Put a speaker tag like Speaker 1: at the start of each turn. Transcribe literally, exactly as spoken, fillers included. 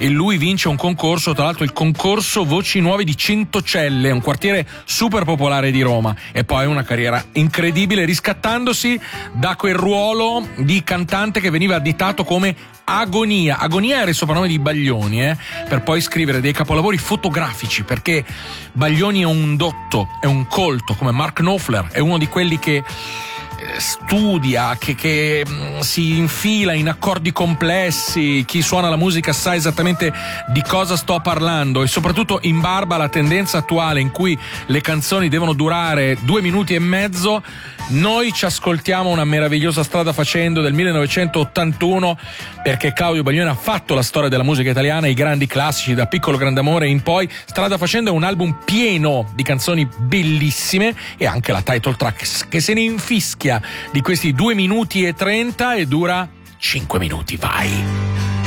Speaker 1: e lui vince un concorso, tra l'altro il concorso Voci Nuove di Centocelle, un quartiere super popolare di Roma, e poi una carriera incredibile, riscattandosi da quel ruolo di cantante che veniva additato come Agonia. Agonia era il soprannome di Baglioni, eh, per poi scrivere dei capolavori fotografici, perché Baglioni è un dotto, è un colto, come Mark Knopfler, è uno di quelli che studia, che, che mh, si infila in accordi complessi. Chi suona la musica sa esattamente di cosa sto parlando, e soprattutto in barba alla tendenza attuale in cui le canzoni devono durare due minuti e mezzo. Noi ci ascoltiamo una meravigliosa Strada Facendo del millenovecentottantuno, perché Claudio Baglioni ha fatto la storia della musica italiana, i grandi classici da Piccolo Grande Amore in poi. Strada Facendo è un album pieno di canzoni bellissime, e anche la title track che se ne infischia di questi due minuti e trenta e dura cinque minuti. Vai!